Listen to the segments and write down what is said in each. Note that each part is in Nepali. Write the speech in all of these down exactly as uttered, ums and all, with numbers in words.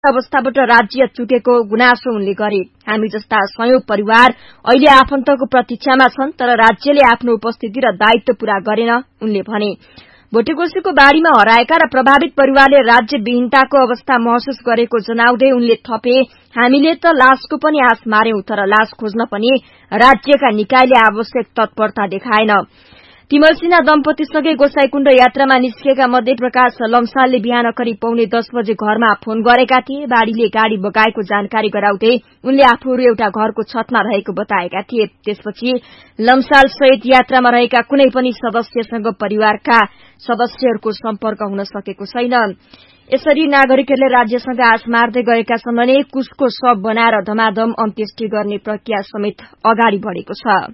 अवस्थाबाट राज्य चुकेको गुनासो उनले गरे। हामी जस्ता सयौं परिवार अहिले आफन्तको प्रतीक्षामा छन्, तर राज्यले आफ्नो उपस्थिति र दायित्व पूरा गरेन उनले भने। भोटेकोशीको बाढ़ीमा हराएका र प्रभावित परिवारले राज्यविहीनताको अवस्था महसुस गरेको जनाउँदै उनले थपे, हामीले त लासको पनि आश मार्यौं, तर लास खोज्न पनि राज्यका निकायले आवश्यक तत्परता देखाएन। तिमल सिन्हा दम्पतिसँगै गोसाईकुण्ड यात्रामा निस्किएका मध्य प्रकाश लम्सालले बिहान करिब पौने दस बजे घरमा फोन गरेका थिए। बाढ़ीले गाड़ी बगाएको जानकारी गराउँदै उनले आफूहरू एउटा घरको छतमा रहेको बताएका थिए। त्यसपछि लम्साल सहित यात्रामा रहेका कुनै पनि सदस्यसँग परिवारका सदस्यहरूको सम्पर्क हुन सकेको छैन। यसरी नागरिकहरूले राज्यसँग आश मार्दै गएका छन् भने कुशको शव बनाएर धमाधम अन्त्येष्टि गर्ने प्रक्रिया समेत अगाडि बढ़ेको छ।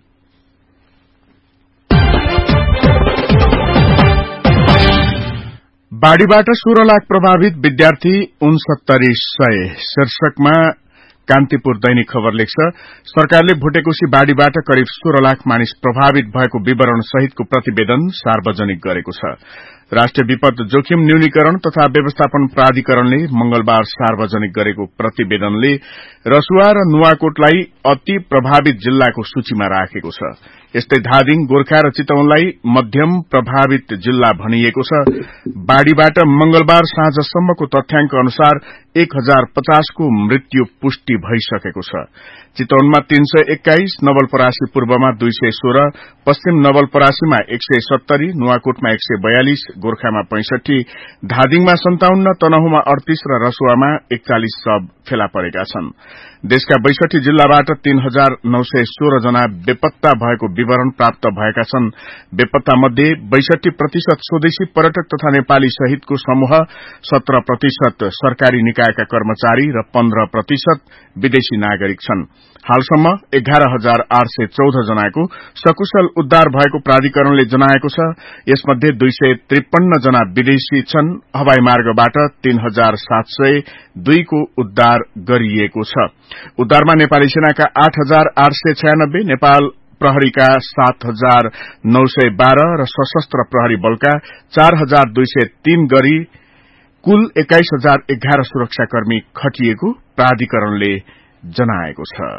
बाढ़ीबाट सोह्र लाख प्रभावित विद्यार्थी उनसत्तरी सय शीर्षकमा कान्तिपुर दैनिक खबर लेख्छ। सरकारले भोटेकोशी बाढ़ीबाट करिब सोह्र लाख मानिस प्रभावित भएको विवरण सहितको प्रतिवेदन सार्वजनिक गरेको छ। राष्ट्रिय विपद जोखिम न्यूनीकरण तथा व्यवस्थापन प्राधिकरणले मंगलबार सार्वजनिक गरेको प्रतिवेदनले रसुवा र नुवाकोटलाई अति प्रभावित जिल्लाको सूचीमा राखेको छ। यस्तै धादिङ, गोर्खा र चितवनलाई मध्यम प्रभावित जिल्ला भनिएको छ। बाढ़ीबाट मंगलबार साँझसम्मको तथ्याङ्क अनुसार एक हजार पचास को मृत्यु पुष्टि भइसकेको छ। चितवनमा तीन सय एक्काइस, नवलपरासी पूर्वमा दुई सय सोह्र, पश्चिम नवलपरासीमा एक सय सत्तरी, नुवाकोटमा एक सय बयालिस, गोर्खामा पैंसठी, धादिङमा सन्ताउन्न, तनहुमा अडतीस र रसुवामा एकचालिस शव फेला परेका छन्। देशका बैसठी जिल्लाबाट तीन हजार नौ सय सोह्र जना बेपत्ता भएको विवरण प्राप्त भएका छन्। बेपत्ता मध्ये बैसठी प्रतिशत स्वदेशी पर्यटक तथा नेपाली सहितको समूह, सत्र प्रतिशत सरकारी निकायका कर्मचारी र पन्ध्र प्रतिशत विदेशी नागरिक छन्। हालसम्म एघार हजार आठ सय चौध जनाको सकुशल उद्धार भएको प्राधिकरणले जनाएको छ। यसमध्ये दुई सय त्रिपन्न जना विदेशी छन्। हवाई मार्गबाट तीन हजार सात सय दुई को उद्धार गरिएको छ। उद्धारमा नेपाली सेनाका आठ हजार आठ सय छयानब्बे, नेपाल प्रहरीका सात हजार नौ सय बाह्र र सशस्त्र प्रहरी बलका चार हजार दुई सय तीन गरी कुल एक्काइस हजार एघार सुरक्षाकर्मी खटिएको प्राधिकरणले जनाएको छ।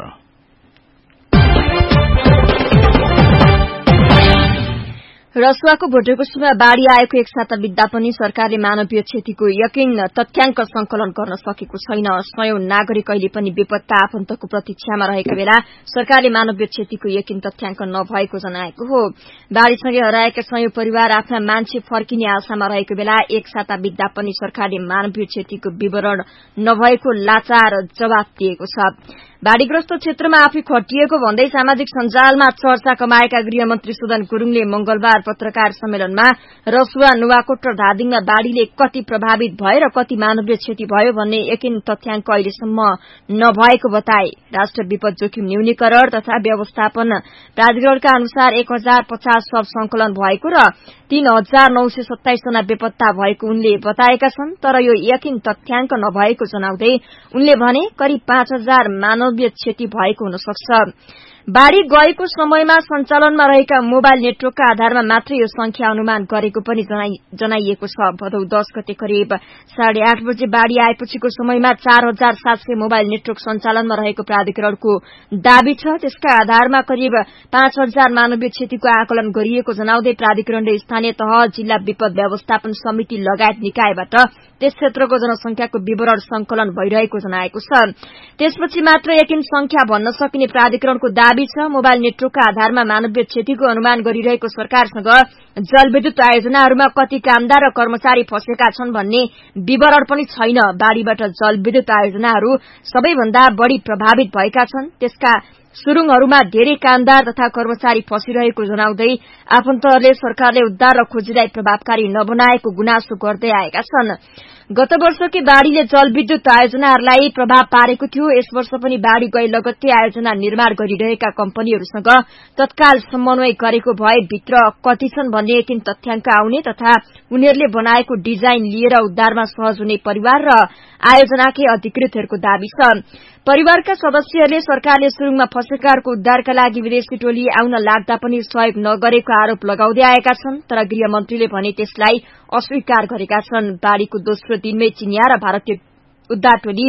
रसुवाको भोटेकोशीमा बाढ़ी आएको एक साता बित्दा पनि सरकारले मानवीय क्षतिको यकिन तथ्याङ्क संकलन गर्न सकेको छैन। सयौं नागरिक अहिले पनि बेपत्ता आफन्तको प्रतीक्षामा रहेका बेला सरकारले मानवीय क्षतिको यकिन तथ्याङ्क नभएको जनाएको हो। बाढ़ीसँगै हराएका सयौं परिवार आफ्ना मान्छे फर्किने आशामा रहेको बेला एक साता बित्दा पनि सरकारले मानवीय क्षतिको विवरण नभएको लाचार जवाब दिएको छ। बाढ़ीग्रस्त क्षेत्रमा आफै खटिएको भन्दै सामाजिक सञ्जालमा चर्चा कमाएका गृहमन्त्री सुदन गुरूङले मंगलबार पत्रकार सम्मेलनमा रसुवा, नुवाकोट र धादिङमा बाढ़ीले कति प्रभावित भए र कति मानवीय क्षति भयो भन्ने यकिन तथ्याङ्क अहिलेसम्म नभएको बताए। राष्ट्रिय विपद जोखिम न्यूनीकरण तथा व्यवस्थापन प्राधिकरणका अनुसार एक हजार पचास शव संकलन भएको र तीन हजार नौ सय सत्ताइस जना बेपत्ता भएको उनले बताएका छन्। तर यो यकिन तथ्याङ्क नभएको जनाउँदै उनले भने करिब पाँच हजार मानवीय क्षति भएको हुन सक्छ। बाढ़ी गएको समयमा सञ्चालनमा रहेका मोबाइल नेटवर्कका आधारमा मात्रै यो संख्या अनुमान गरेको पनि जनाइएको छ। भदौ दस गते करिब साढे आठ बजे बाढ़ी आएपछिको समयमा चार हजार सात सय मोबाइल नेटवर्क सञ्चालनमा रहेको प्राधिकरणको दावी छ। त्यसका आधारमा करिब पाँच हजार मानवीय क्षतिको आकलन गरिएको जनाउँदै प्राधिकरणले स्थानीय तह, जिल्ला विपद व्यवस्थापन समिति लगायत निकायबाट त्यस क्षेत्रको जनसंख्याको विवरण संकलन भइरहेको जनाएको छ। त्यसपछि मात्र यकिन संख्या भन्न सकिने प्राधिकरणको दावी छ। मोबाइल नेटवर्कका आधारमा मानवीय क्षतिको अनुमान गरिरहेको सरकारसँग जलविद्युत आयोजनाहरूमा कति कामदार र कर्मचारी फँसेका छन् भन्ने विवरण पनि छैन। बाढ़ीबाट जलविद्युत आयोजनाहरू सबैभन्दा बढ़ी प्रभावित भएका छन्। त्यसका सुरुङहरूमा धेरै कामदार तथा कर्मचारी फँसिरहेको जनाउँदै आफन्तहरूले सरकारले उद्धार र खोजीलाई प्रभावकारी नबनाएको गुनासो गर्दै आएका छन्। गत वर्षकै बाढ़ीले जलविद्युत आयोजनाहरूलाई प्रभाव पारेको थियो। यस वर्ष पनि बाढ़ी गए लगत्तै आयोजना निर्माण गरिरहेका कम्पनीहरूसँग तत्काल समन्वय गरेको भए भित्र कति छन् भन्ने यकिन तथ्याङ्क आउने तथा उनीहरूले बनाएको डिजाइन लिएर उद्धारमा सहज हुने परिवार र आयोजनाकै अधिकृतहरूको दावी छ। परिवारका सदस्यहरूले सरकारले सुरुङमा फँसेकाहरूको उद्धारका लागि विदेशी टोली आउन लाग्दा पनि सहयोग नगरेको आरोप लगाउँदै आएका छन्। तर गृहमन्त्रीले भने त्यसलाई अस्वीकार गरेका छन्। बाढ़ीको दोस्रो दिनमै चिनिया र भारतीय उद्धार टोली